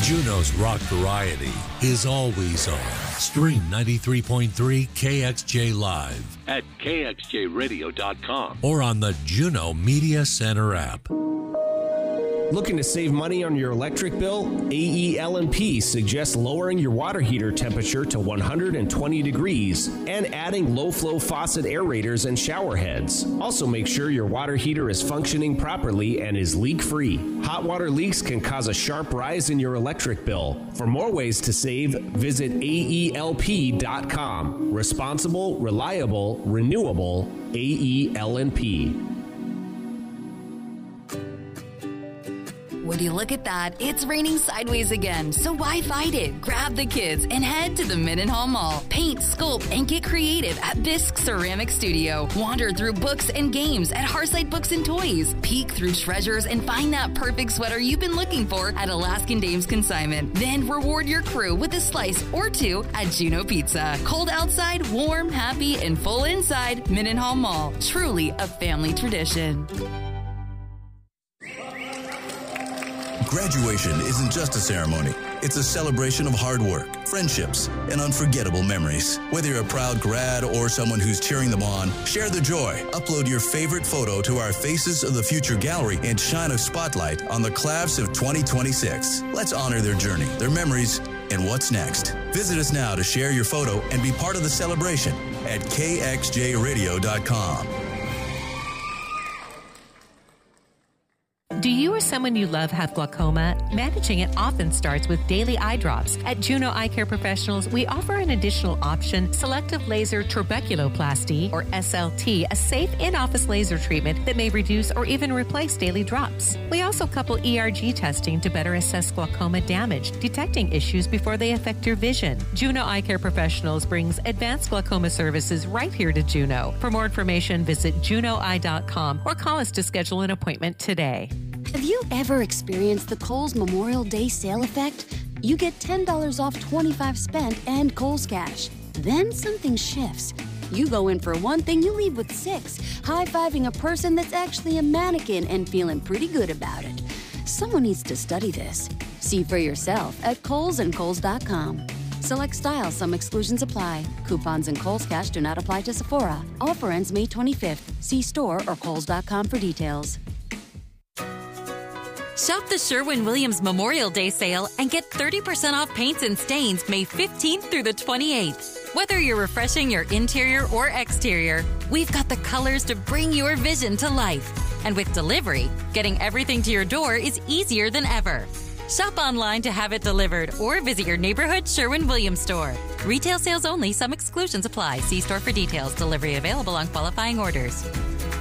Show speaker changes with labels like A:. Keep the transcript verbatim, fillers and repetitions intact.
A: Juneau's rock variety is always on. Stream ninety-three point three K X J Live
B: at K X J radio dot com
A: or on the Juneau Media Center app.
C: Looking to save money on your electric bill? A E L and P suggests lowering your water heater temperature to one hundred twenty degrees and adding low-flow faucet aerators and shower heads. Also make sure your water heater is functioning properly and is leak-free. Hot water leaks can cause a sharp rise in your electric bill. For more ways to save, visit A E L P dot com. Responsible, reliable, renewable, A E L and P.
D: Would you look at that? It's raining sideways again, so why fight it? Grab the kids and head to the Mendenhall Mall. Paint, sculpt, and get creative at Bisque Ceramic Studio. Wander through books and games at Hearthside Books and Toys. Peek through treasures and find that perfect sweater you've been looking for at Alaskan Dames Consignment. Then reward your crew with a slice or two at Juneau Pizza. Cold outside, warm, happy, and full inside. Mendenhall Mall. Truly a family tradition.
E: Graduation isn't just a ceremony. It's a celebration of hard work, friendships, and unforgettable memories. Whether you're a proud grad or someone who's cheering them on, share the joy. Upload your favorite photo to our Faces of the Future gallery and shine a spotlight on the class of twenty twenty-six. Let's honor their journey, their memories, and what's next. Visit us now to share your photo and be part of the celebration at K X J radio dot com.
F: Do you or someone you love have glaucoma? Managing it often starts with daily eye drops. At Juneau Eye Care Professionals, we offer an additional option, selective laser trabeculoplasty, or S L T, a safe in-office laser treatment that may reduce or even replace daily drops. We also couple E R G testing to better assess glaucoma damage, detecting issues before they affect your vision. Juneau Eye Care Professionals brings advanced glaucoma services right here to Juneau. For more information, visit juneau eye dot com or call us to schedule an appointment today.
G: Have you ever experienced the Kohl's Memorial Day sale effect? You get ten dollars off twenty-five spent and Kohl's Cash. Then something shifts. You go in for one thing, you leave with six, high-fiving a person that's actually a mannequin and feeling pretty good about it. Someone needs to study this. See for yourself at Kohl's and Kohl's dot com. Select styles, some exclusions apply. Coupons and Kohl's Cash do not apply to Sephora. Offer ends May twenty-fifth. See store or Kohl's dot com for details.
H: Shop the Sherwin-Williams Memorial Day sale and get thirty percent off paints and stains May fifteenth through the twenty-eighth. Whether you're refreshing your interior or exterior, we've got the colors to bring your vision to life. And with delivery, getting everything to your door is easier than ever. Shop online to have it delivered or visit your neighborhood Sherwin-Williams store. Retail sales only. Some exclusions apply. See store for details. Delivery available on qualifying orders.